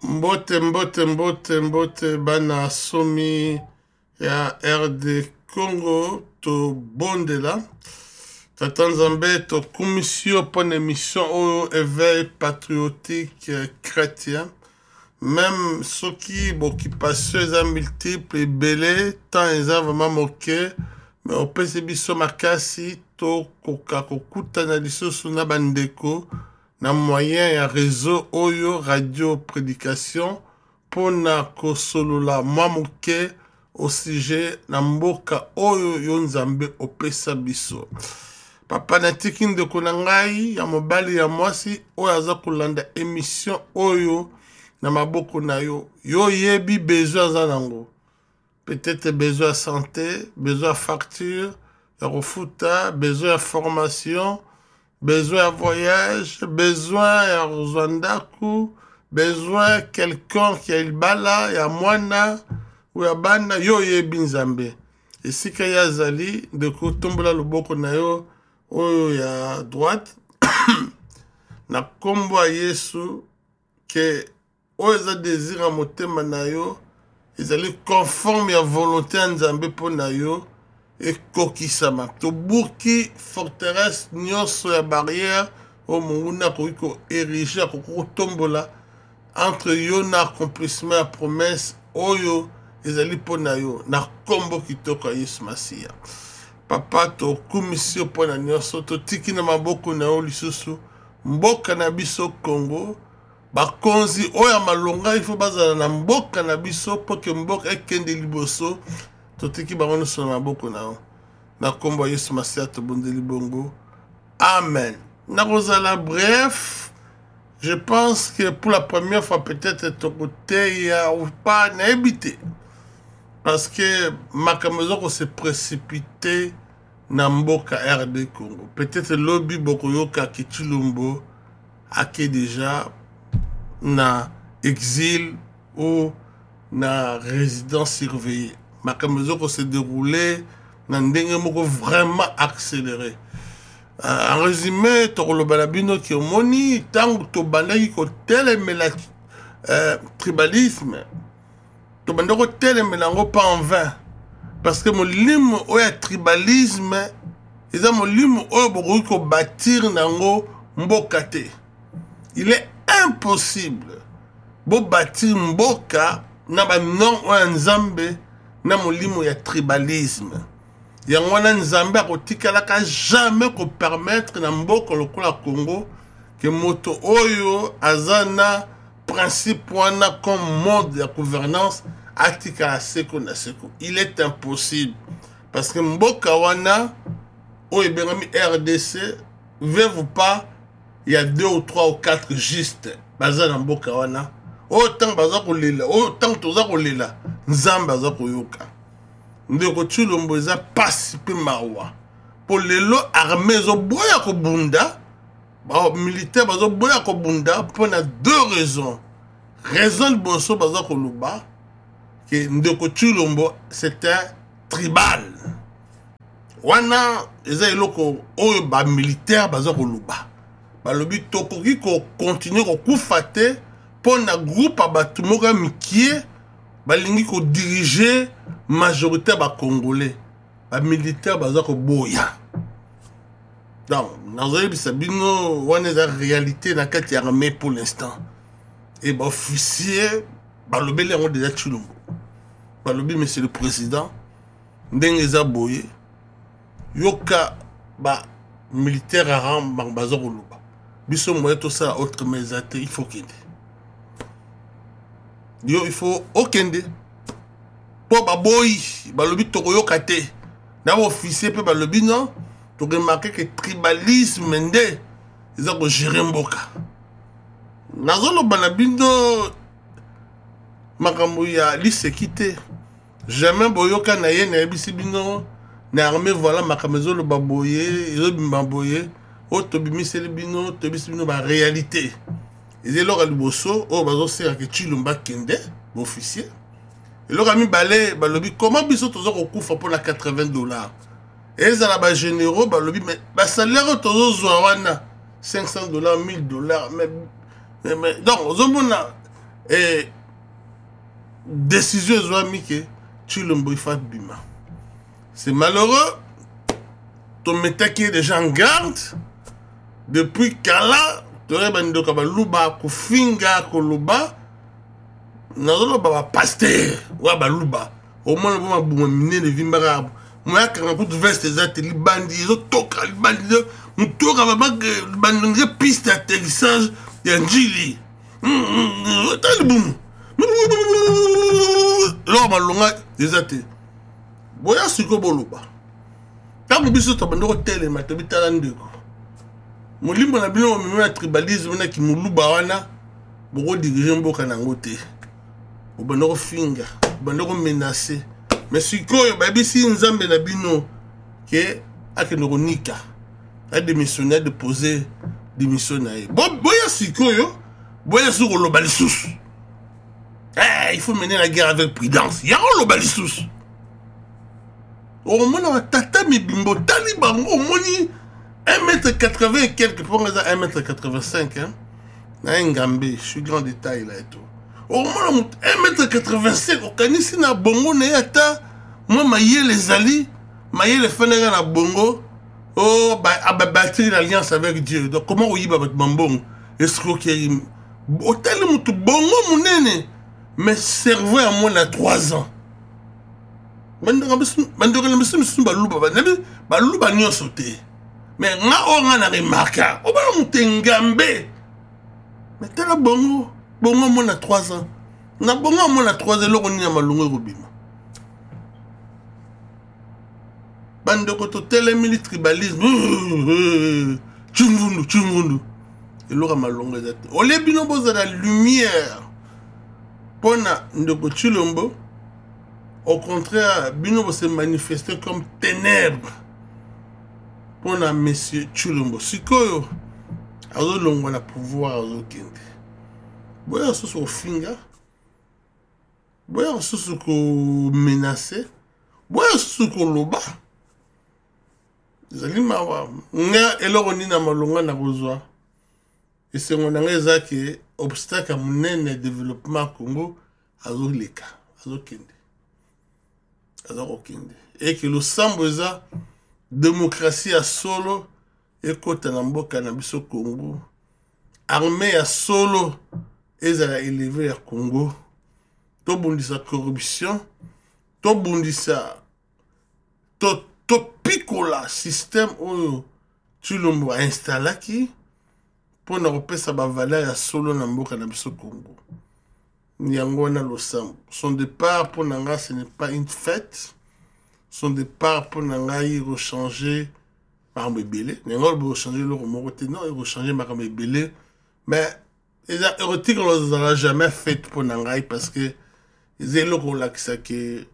Mbote bana somi ya RD Congo to bondela tata Nzambe to commission pour une émission au éveil patriotique chrétien même ceux qui occupation est multiple et belé tant ils ont vraiment moqué mais au PCB makasi to koka kokuta na lisusu na bandeko na moyen ya réseau oyo radio prédication pona kosolola mamuke au sujet na mboka oyo yo Nzambe opesa biso papa na tikinde konangai ya mobali ya mwasi oyo aza kolanda émission oyo na maboko na yo yo yebi besoin za nango peut-être besoin de santé besoin de facture ya refuta besoin de formation besoin de voyage, besoin de Rwanda, besoin de quelqu'un qui a le bala, ya mwana, ou ya bana, yo ye binzambe. Et si kaya zali, de kotombola loboko na yo, oyo ya droite, na kombo a Yesu, que oyo za désir a motema na yo, ezali conforme ya volonté ya Nzambe po na yo, et kokisama to buki forteresse nyonso ya barrière o munguna ko ériger ko tombola entre yo na accomplissement ya promesse oyo ezali pona yo na kombo kitoko ya Yesu Masia papa to commission pona nyonso to tiki na maboko na yo lisusu mboka na biso Congo bakonzi oyo malonga ifo bazala na mboka na biso po ke mboka ekende liboso totiki bango sur maboko na na kombo Yesu Masia to bondeli bongo amen na rozala bref je pense que pour la première fois peut-être ton côté ya ou pas na habité parce que makambo ko se précipité na mboka RD Congo peut-être lobby boko yoka kitulumbo ake déjà na exil ou na résidence surveillée makambo ko se déroulé na ndenge moko vraiment accéléré en résumé to lo balabino ki omoni tango to bandaki ko telemela tribalisme to bandako telemela ngo pas en vain parce que molimo oya tribalisme eza molimo oyo bokoki ko bâtir nango mboka te il est impossible bo bâtir mboka na ba non oya Nzambe na molimo ya tribalisme yango wana Nzambe akotikalaka jamais ko permettre na mboka lokola Congo que moto oyo azana principe wana comme mode de gouvernance atikala seko na seko il est impossible parce que mboka wana oyo bengami RDC veut pas il y a 2 ou 3 ou 4 juste bazana mboka wana autant baza kolela autant toza kolela Nzambe aza koyoka ndeko Tshilombo eza pasi pe mawa po lelo armée zo boya ko bunda ba militaire bazo boya ko bunda pour na 2 raisons raison de boso baza ko luba que ndeko Tshilombo c'était tribal wana eza eloko oyo ba militaire baza ko luba ba lobi tokoki ko continuer ko kufate pour na groupe abatu moko mikie balingi ko diriger majorité ba congolais ba militaire baza ko boya donc nazoyi bisabino wana eza réalité na kati ya armée pour l'instant et ba officier ba lobeli ngo déjà Tshilombo ba lobi monsieur le président ndenge eza boye yoka ba militaire aram baza ko loba biso moye to ça autre mais il faut qu'il yo il faut okende po baboyi balobi tokoyoka te na officier pe balobi non to remarquer que tribalisme nde eza ko gérer mboka nazoloba na bino makambo ya lisekite jamais boyoka na ye na yebisi bino na armée voilà makambo ezoloba boye ezobima boye o tobimiseli bino tobisi bino ba réalité ezelo liboso o bazosera ke Tshilombo kende officier eloko mibale balobi comment biso tozo kokufa pour la $80 ezala ba généraux balobi mais ba salaire tozo zwa wana $500 $1000 mais donc ozomona Et décision ezwami ke Tshilombo ifa bima. C'est malheureux. Ton metaki déjà en garde. Depuis kala, tore bandoko baluba kufinga koluba. Nazoloba ba pasteur wa baluba. Au moins ba buma mine de vimbara. Moi quand on veste ezate libandi zo toka libandi mutoka ba bandi piste d'atterrissage ya njili. Talibum. Lo malonga ezate. Boya siko boluba. Tango biso to bandoko telema to bitala ndeko. Molimbo na bino na tribalisme na ki muluba wana boko diriger mboka nango te. Bandoko finga, bandoko menacer. Mais sikoyo babisi nzambe na bino ke akendoko nika. A démissionner de poser démission na ye. Boya sikoyo, boya siko loba lisusu. Il faut mener la guerre avec prudence. Ya loba lisusu. Au moins, tata mi bimbo taliban au moins 1m80 et quelques, pour 1m85, hein. Je suis grand détail là et tout. Au moins 1m85, au canisi na bongo ne yata, moi maïe les ali, maïe les fenêtres na bongo, oh bah bâtir l'alliance avec Dieu. Donc comment oui bah bambong, escroquerie, hôtel mutu bongo munene, mais cerveau à moins à 3 ans. Bandoko na biso misu baluba nyonso te. Mais nga o nga na remarka, o ba mutengambe. Mais tala bongo mona 3 ans. Na bongo mona 3 ans loko ni na malungu robima. Bandoko to telemili tribalisme. Chungundu. Et loko malungu ezate. Ole bino boza la lumière. Pona ndoko Tshilombo. Au contraire, Bino se manifester comme ténèbres pour la monsieur Tshilombo. Sikoyo, azo longo na pouvoir azo kende. Boya soso au finga, boya soso ko menacer, boya soso ko loba. Zali mawa, nga eloko ni na malonga na kozwa. Et c'est mon angeza que obstacle à mon développement Congo azo leka, azo kende. Et que le samboza démocratie à solo et kota na mboka na biso Congo armée à solo ezala élevé à Congo to bundisa corruption to bundisa to pikola système oyo Tshilombo a installaki pour na repesa ba valeur ya solo na mboka na biso Congo. Nyangona Losambo. Son départ pour Nanga, ce n'est pas une fête. Son départ pour Nanga, il va changer par Mébélé. Nanga, il va changer le Romoroté. Non, il va changer par Mébélé. Mais, les érotiques, on ne l'a jamais fait pour Nanga parce que les là que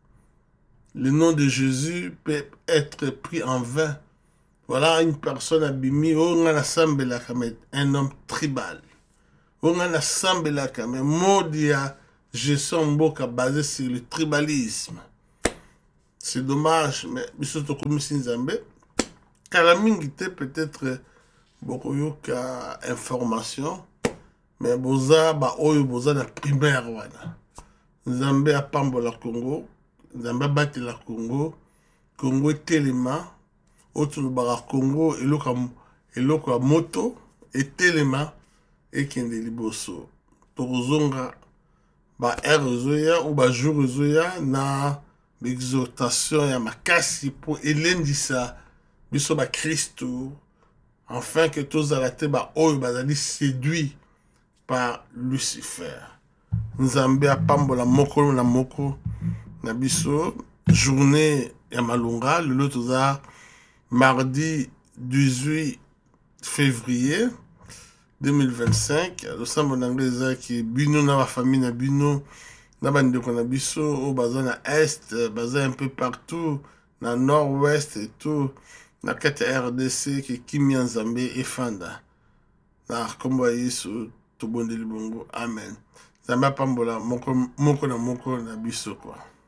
le nom de Jésus peut être pris en vain. Voilà une personne abîmée. On a un homme tribal. On a assemblé là quand même. Modia, gestion mboka basé sur le tribalisme. C'est dommage, mais surtout comme Sinzambe, Kalamingi peut-être beaucoup yoka information, mais boza ba oyo boza na primaire wana. Nzambe a pambo la Congo, Nzambe bate la Congo, Congo telema, autour bara Congo eloko a moto et telema. Et kende liboso tozonga ba erozoya ou ba jurozoya na l'exhortation ya makasi pour elendisa biso ba Christo afin que tozala te ba oyo bazali séduit par Lucifer. Nzambe apambola moko na moko na biso journée ya malunga le toza mardi 18 février 2025, le sambo n'anglais qui bino na la famille na bino na bandeko na biso au bazin na est, bazin un peu partout na nord-ouest et tout na kati RDC qui kimia Nzambe et fanda na kombo Yesu to bondeli bongo amen. Nzambe pambola moko na biso quoi.